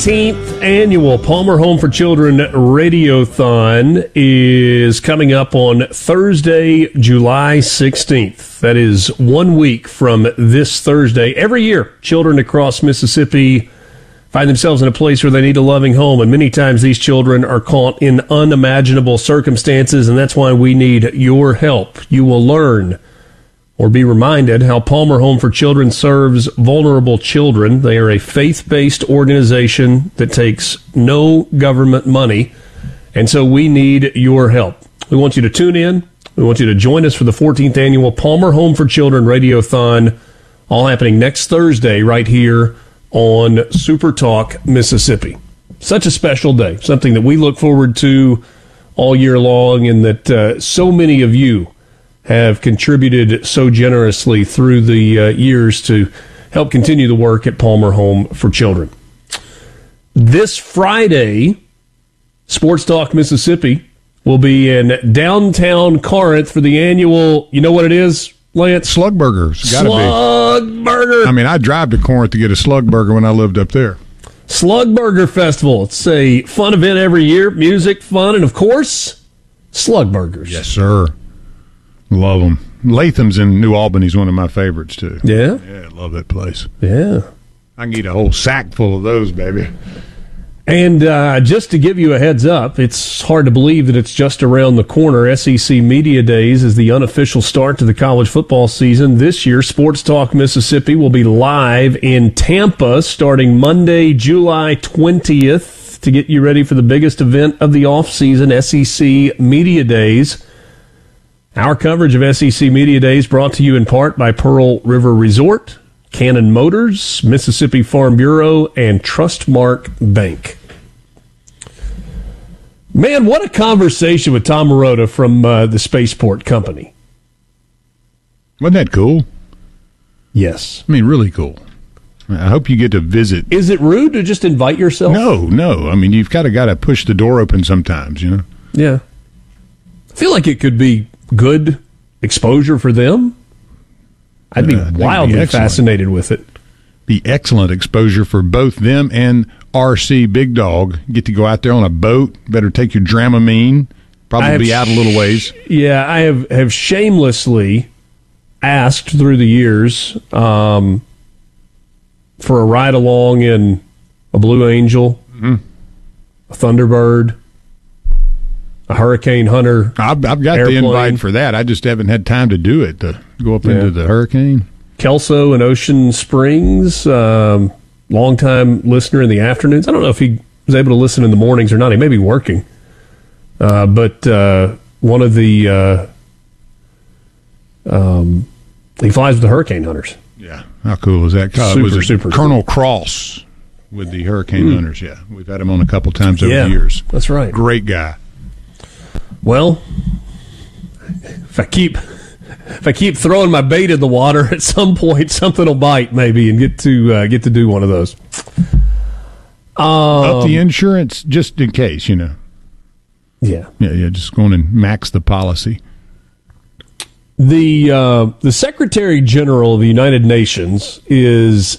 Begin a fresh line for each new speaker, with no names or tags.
14th annual Palmer Home for Children Radiothon is coming up on Thursday, July 16th. That is 1 week from this Thursday. Every year, children across Mississippi find themselves in a place where they need a loving home, and many times these children are caught in unimaginable circumstances, and that's why we need your help. You will learn or be reminded how Palmer Home for Children serves vulnerable children. They are a faith-based organization that takes no government money, and so we need your help. We want you to tune in. We want you to join us for the 14th annual Palmer Home for Children Radiothon, all happening next Thursday right here on Super Talk Mississippi. Such a special day, something that we look forward to all year long, and that so many of you have contributed so generously through the years to help continue the work at Palmer Home for Children. This Friday, Sports Talk Mississippi will be in downtown Corinth for the annual, you know what it is, Lance?
Slug Burgers.
Slug Burger.
I mean, I drive to Corinth to get a Slug Burger when I lived up there.
Slug Burger Festival. It's a fun event every year. Music, fun, and of course, Slug Burgers.
Yes, sir. Love them. Latham's in New Albany is one of my favorites, too.
Yeah?
Yeah, I love that place.
Yeah.
I can eat a whole sack full of those, baby.
And just to give you a heads up, it's hard to believe that it's just around the corner. SEC Media Days is the unofficial start to the college football season. This year, Sports Talk Mississippi will be live in Tampa starting Monday, July 20th to get you ready for the biggest event of the offseason, SEC Media Days. Our coverage of SEC Media Days brought to you in part by Pearl River Resort, Cannon Motors, Mississippi Farm Bureau, and Trustmark Bank. Man, what a conversation with Tom Marotta from the Spaceport Company.
Wasn't that cool?
Yes.
I mean, really cool. I hope you get to visit.
Is it rude to just invite yourself?
No. I mean, you've got to push the door open sometimes, you know?
Yeah. I feel like it could be good exposure for them. I'd be wildly fascinated with it.
Be excellent exposure for both them and RC Big Dog. Get to go out there on a boat. Better take your Dramamine. Probably be out a little ways.
Yeah, I have shamelessly asked through the years for a ride along in a Blue Angel, a Thunderbird, a Hurricane Hunter.
I've got the invite for that. I just haven't had time to do it, to go up into the Hurricane.
Kelso in Ocean Springs, longtime listener in the afternoons. I don't know if he was able to listen in the mornings or not. He may be working. But one of the he flies with the Hurricane Hunters.
Yeah. How cool is that?
Super
Colonel
cool.
Cross with the Hurricane Hunters, yeah. We've had him on a couple times over the years.
That's right.
Great guy.
Well, if I keep throwing my bait in the water, at some point something will bite maybe, and get to do one of those.
Up the insurance just in case, you know.
Yeah.
Just going and max the policy.
The Secretary General of the United Nations is